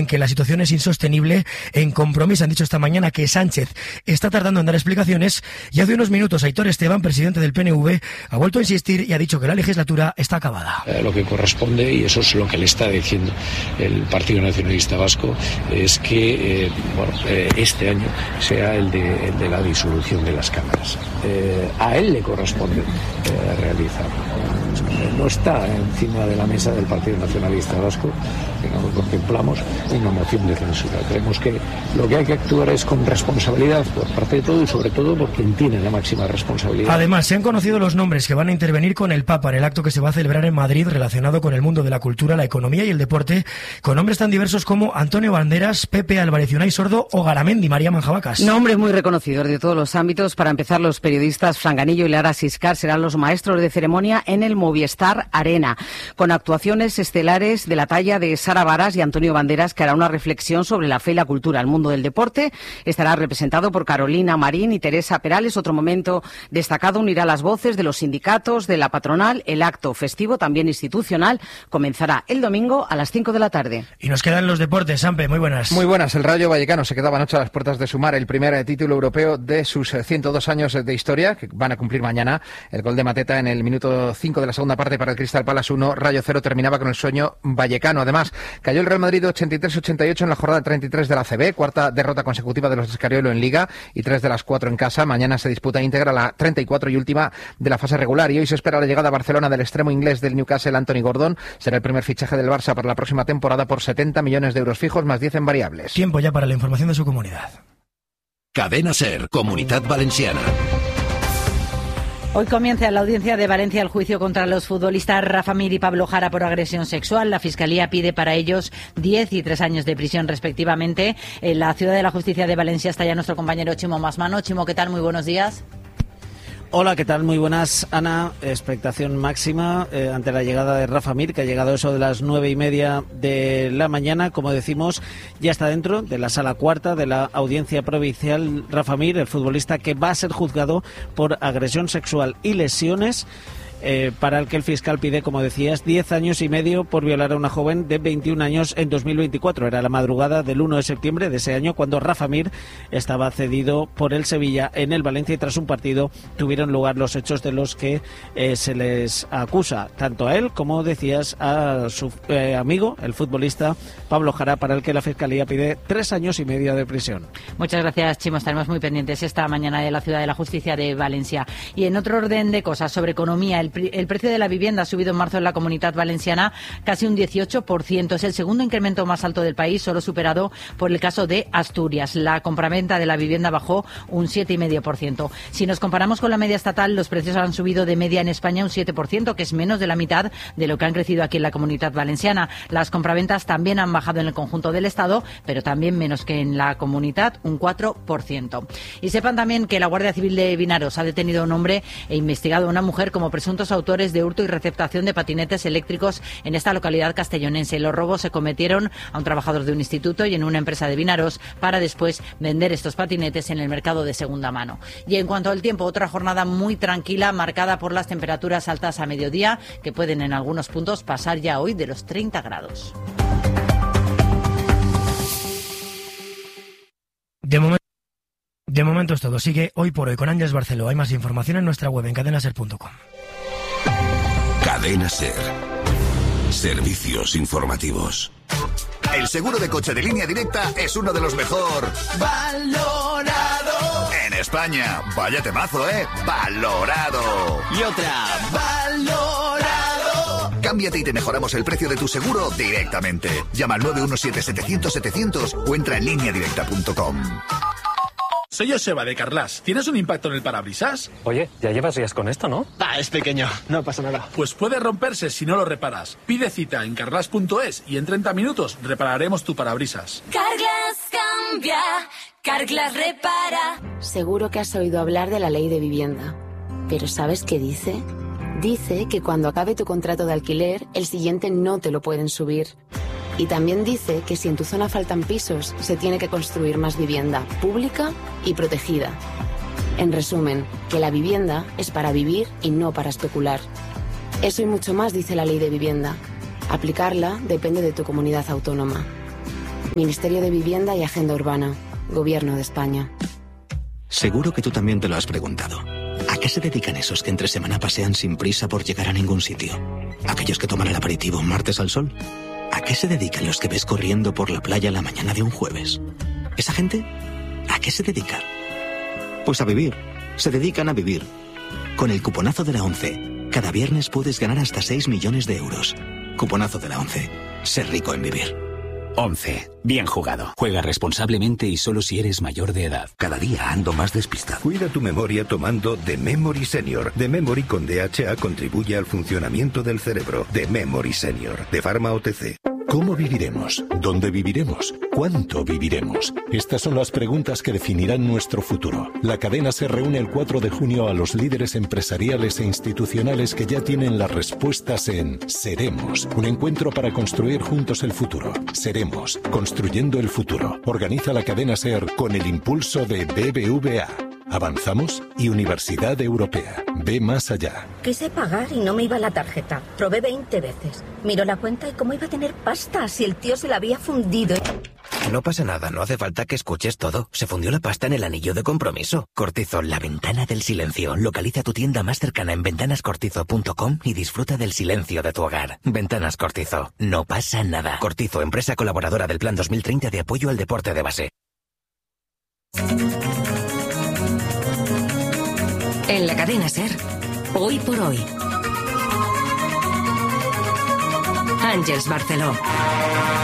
en que la situación es insostenible. En Compromís han dicho esta mañana que Sánchez está tardando en dar explicaciones y hace unos minutos Aitor Esteban, presidente del PNV, ha vuelto a insistir y ha dicho que la legislatura está acabada. Lo que corresponde, y eso es lo que le está diciendo el Partido Nacionalista Vasco, es que este año sea el de la disolución de las cámaras. A él le corresponde realizarlo. No está encima de la mesa del Partido Nacionalista Vasco, que no contemplamos una moción de censura. Creemos que lo que hay que actuar es con responsabilidad por parte de todo y sobre todo por quien tiene la máxima responsabilidad. Además, se han conocido los nombres que van a intervenir con el Papa en el acto que se va a celebrar en Madrid relacionado con el mundo de la cultura, la economía y el deporte, con nombres tan diversos como Antonio Banderas, Pepe Álvarez y Unai Sordo o Garamendi, María Manjabacas. Nombres muy reconocidos de todos los ámbitos. Para empezar, los periodistas Fran Ganillo y Lara Siscar serán los maestros de ceremonia en el Movistar Arena, con actuaciones estelares de la talla de Sara Varas y Antonio Banderas, que hará una reflexión sobre la fe y la cultura. El mundo del deporte estará representado por Carolina Marín y Teresa Perales. Otro momento destacado unirá las voces de los sindicatos, de la patronal. El acto festivo, también institucional, comenzará el domingo a las 5 de la tarde. Y nos quedan los deportes. Sampe, muy buenas. Muy buenas. El Rayo Vallecano se quedaba anoche a las puertas de sumar el primer título europeo de sus 102 años de historia, que van a cumplir mañana. El gol de Mateta en el minuto 5 de la segunda parte para el Crystal Palace 1, Rayo 0, terminaba con el sueño vallecano. Además, cayó el Real Madrid 83-88 en la jornada 33 de la ACB, cuarta derrota consecutiva de los de Escariolo en Liga y 3 de las 4 en casa. Mañana se disputa íntegra la 34 y última de la fase regular y hoy se espera la llegada a Barcelona del extremo inglés del Newcastle, Anthony Gordon. Será el primer fichaje del Barça para la próxima temporada por 70 millones de euros fijos más 10 en variables. Tiempo ya para la información de su comunidad. Cadena SER, Comunitat Valenciana. Hoy comienza en la audiencia de Valencia el juicio contra los futbolistas Rafa Mir y Pablo Jara por agresión sexual. La Fiscalía pide para ellos 10 y 3 años de prisión respectivamente. En la Ciudad de la Justicia de Valencia está ya nuestro compañero Chimo Masmano. Chimo, ¿qué tal? Muy buenos días. Hola, ¿qué tal? Muy buenas, Ana. Expectación máxima ante la llegada de Rafa Mir, que ha llegado eso de las 9:30 de la mañana. Como decimos, ya está dentro de la sala cuarta de la audiencia provincial. Rafa Mir, el futbolista que va a ser juzgado por agresión sexual y lesiones, para el que el fiscal pide, como decías, 10 años y medio por violar a una joven de 21 años en 2024. Era la madrugada del 1 de septiembre de ese año cuando Rafa Mir estaba cedido por el Sevilla en el Valencia y tras un partido tuvieron lugar los hechos de los que se les acusa, tanto a él como decías a su amigo, el futbolista Pablo Jara, para el que la Fiscalía pide 3 años y medio de prisión. Muchas gracias, Chimo. Estaremos muy pendientes esta mañana de la Ciudad de la Justicia de Valencia. Y en otro orden de cosas, sobre economía, el precio de la vivienda ha subido en marzo en la Comunitat Valenciana casi un 18%. Es el segundo incremento más alto del país, solo superado por el caso de Asturias. La compraventa de la vivienda bajó un 7,5%. Si nos comparamos con la media estatal, los precios han subido de media en España un 7%, que es menos de la mitad de lo que han crecido aquí en la Comunitat Valenciana. Las compraventas también han bajado en el conjunto del Estado, pero también menos que en la Comunitat, un 4%. Y sepan también que la Guardia Civil de Vinaros ha detenido a un hombre e investigado a una mujer como presuntos autores de hurto y receptación de patinetes eléctricos en esta localidad castellonense. Los robos se cometieron a un trabajador de un instituto y en una empresa de Vinaros para después vender estos patinetes en el mercado de segunda mano. Y en cuanto al tiempo, otra jornada muy tranquila marcada por las temperaturas altas a mediodía que pueden en algunos puntos pasar ya hoy de los 30 grados. De momento es todo. Sigue Hoy por Hoy con Ángeles Barceló. Hay más información en nuestra web en cadenaser.com. Cadena SER. Servicios informativos. El seguro de coche de Línea Directa es uno de los mejor valorado en España. Vaya temazo, ¿eh? Valorado. Y otra. Valorado. Cámbiate y te mejoramos el precio de tu seguro directamente. Llama al 917-700-700 o entra en lineadirecta.com. Soy Joseba de Carglass. ¿Tienes un impacto en el parabrisas? Oye, ya llevas días con esto, ¿no? Es pequeño, no pasa nada. Pues puede romperse si no lo reparas. Pide cita en carglass.es y en 30 minutos repararemos tu parabrisas. Carglass cambia, Carglass repara. Seguro que has oído hablar de la ley de vivienda. ¿Pero sabes qué dice? Dice que cuando acabe tu contrato de alquiler, el siguiente no te lo pueden subir. Y también dice que si en tu zona faltan pisos, se tiene que construir más vivienda pública y protegida. En resumen, que la vivienda es para vivir y no para especular. Eso y mucho más dice la ley de vivienda. Aplicarla depende de tu comunidad autónoma. Ministerio de Vivienda y Agenda Urbana. Gobierno de España. Seguro que tú también te lo has preguntado. ¿A qué se dedican esos que entre semana pasean sin prisa por llegar a ningún sitio? ¿Aquellos que toman el aperitivo un martes al sol? ¿A qué se dedican los que ves corriendo por la playa la mañana de un jueves? ¿Esa gente? ¿A qué se dedica? Pues a vivir. Se dedican a vivir. Con el cuponazo de la ONCE, cada viernes puedes ganar hasta 6 millones de euros. Cuponazo de la ONCE. Ser rico en vivir. 11. Bien jugado. Juega responsablemente y solo si eres mayor de edad. Cada día ando más despistado. Cuida tu memoria tomando The Memory Senior. The Memory con DHA contribuye al funcionamiento del cerebro. The Memory Senior. De Pharma OTC. ¿Cómo viviremos? ¿Dónde viviremos? ¿Cuánto viviremos? Estas son las preguntas que definirán nuestro futuro. La cadena se reúne el 4 de junio a los líderes empresariales e institucionales que ya tienen las respuestas en Seremos, un encuentro para construir juntos el futuro. Seremos, construyendo el futuro. Organiza la cadena SER con el impulso de BBVA. ¿Avanzamos? Y Universidad Europea. Ve más allá. Quise pagar y no me iba la tarjeta. Probé 20 veces. Miro la cuenta y cómo iba a tener pasta si el tío se la había fundido. No pasa nada, no hace falta que escuches todo. Se fundió la pasta en el anillo de compromiso. Cortizo, la ventana del silencio. Localiza tu tienda más cercana en ventanascortizo.com y disfruta del silencio de tu hogar. Ventanas Cortizo. No pasa nada. Cortizo, empresa colaboradora del Plan 2030 de apoyo al deporte de base. En la cadena SER, hoy por hoy. Àngels Barceló.